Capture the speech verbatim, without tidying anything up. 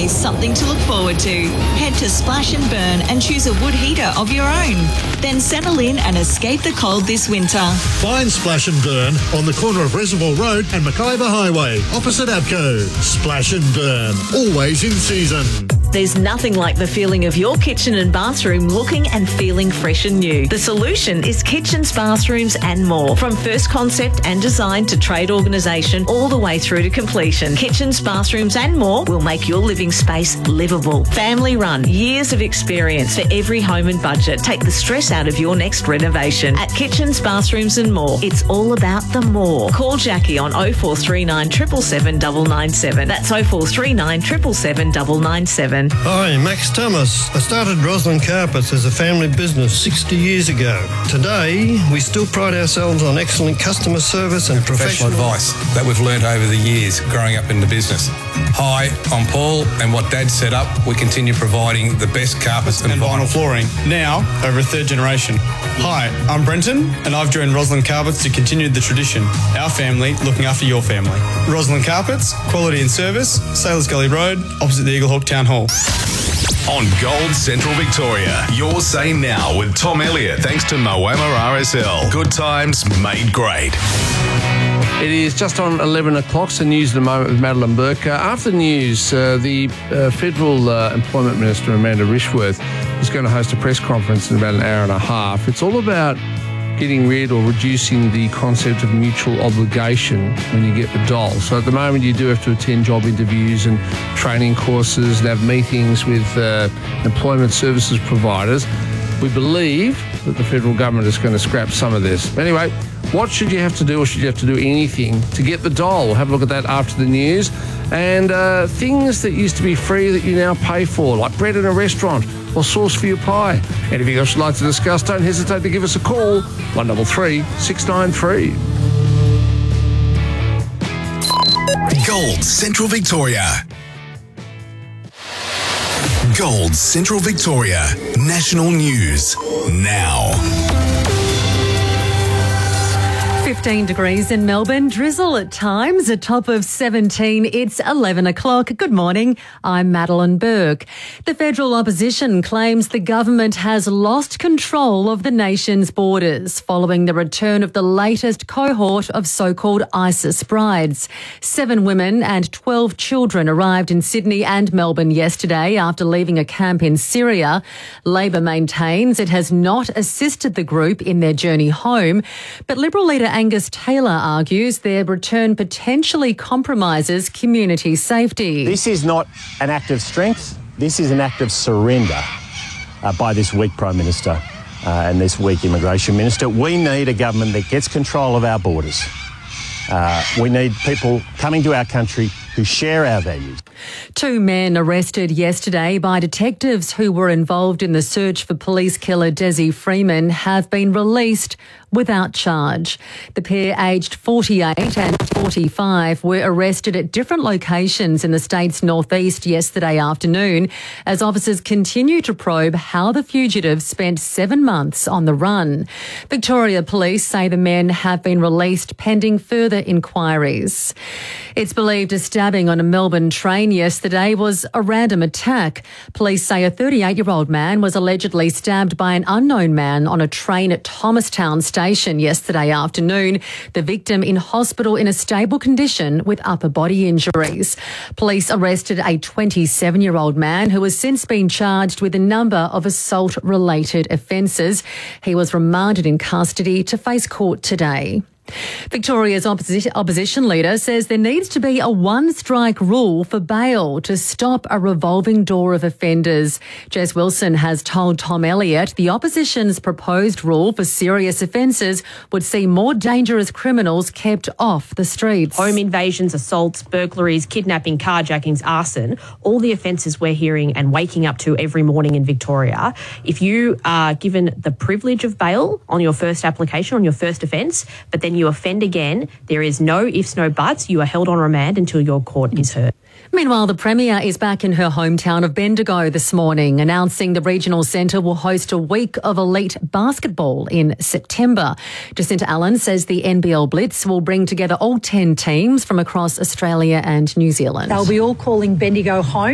always something to look forward to. Head to Splash and Burn and choose a wood heater of your own. Then settle in and escape the cold this winter. Find Splash and Burn on the corner of Reservoir Road and Mackayba Highway, opposite Abco. Splash and Burn, always in season. There's nothing like the feeling of your kitchen and bathroom looking and feeling fresh and new. The solution is kitchens, bathrooms and more. From first concept and design to trade organisation all the way through to completion. Kitchens, bathrooms and more will make your living space livable. Family run, years of experience for every home and budget. Take the stress out of your next renovation. At Kitchens, Bathrooms and More, it's all about the more. Call Jackie on oh four three nine, seven seven seven, nine nine seven. That's oh four three nine, seven seven seven, nine nine seven. Hi, Max Thomas. I started Roslyn Carpets as a family business sixty years ago. Today, we still pride ourselves on excellent customer service and professional, professional advice that we've learned over the years growing up in the business. Hi, I'm Paul, and what Dad set up, we continue providing the best carpets and, and vinyl flooring, now over a third generation. Hi, I'm Brenton, and I've joined Roslyn Carpets to continue the tradition. Our family looking after your family. Roslyn Carpets, quality and service, Sailors Gully Road, opposite the Eagle Hawk Town Hall. On Gold Central Victoria, your say now with Tom Elliott, thanks to Moama R S L. Good times made great. It is just on eleven o'clock, so news in a moment with Madeline Burke. Uh, after the news, uh, the uh, Federal uh, Employment Minister, Amanda Rishworth, is going to host a press conference in about an hour and a half. It's all about getting rid or reducing the concept of mutual obligation when you get the dole. So at the moment you do have to attend job interviews and training courses and have meetings with uh, employment services providers. We believe that the federal government is going to scrap some of this. Anyway, what should you have to do, or should you have to do anything to get the dole? We'll have a look at that after the news. And uh, things that used to be free that you now pay for, like bread in a restaurant or sauce for your pie. Anything else you'd like to discuss, don't hesitate to give us a call, one double three, six nine three. Gold Central Victoria. Gold Central Victoria. National News now. fifteen degrees in Melbourne, drizzle at times, a top of seventeen. It's eleven o'clock. Good morning. I'm Madeline Burke. The federal opposition claims the government has lost control of the nation's borders following the return of the latest cohort of so-called ISIS brides. Seven women and twelve children arrived in Sydney and Melbourne yesterday after leaving a camp in Syria. Labor maintains it has not assisted the group in their journey home, but Liberal leader Angus Taylor argues their return potentially compromises community safety. This is not an act of strength. This is an act of surrender uh, by this weak Prime Minister uh, and this weak Immigration Minister. We need a government that gets control of our borders. Uh, we need people coming to our country who share our values. Two men arrested yesterday by detectives who were involved in the search for police killer Desi Freeman have been released without charge. The pair, aged forty-eight and forty-five, were arrested at different locations in the state's northeast yesterday afternoon as officers continue to probe how the fugitives spent seven months on the run. Victoria Police say the men have been released pending further inquiries. It's believed a stabbing on a Melbourne train yesterday was a random attack. Police say a thirty-eight-year-old man was allegedly stabbed by an unknown man on a train at Thomastown Station yesterday afternoon. The victim in hospital in a stable condition with upper body injuries. Police arrested a twenty-seven-year-old man who has since been charged with a number of assault-related offences. He was remanded in custody to face court today. Victoria's opposition, opposition leader says there needs to be a one-strike rule for bail to stop a revolving door of offenders. Jess Wilson has told Tom Elliott the opposition's proposed rule for serious offences would see more dangerous criminals kept off the streets. Home invasions, assaults, burglaries, kidnapping, carjackings, arson, all the offences we're hearing and waking up to every morning in Victoria. If you are given the privilege of bail on your first application, on your first offence, but then you offend again, there is no ifs, no buts. You are held on remand until your court is heard. Meanwhile, the Premier is back in her hometown of Bendigo this morning, announcing the regional centre will host a week of elite basketball in September. Jacinta Allen says the N B L Blitz will bring together all ten teams from across Australia and New Zealand. They'll be all calling Bendigo home.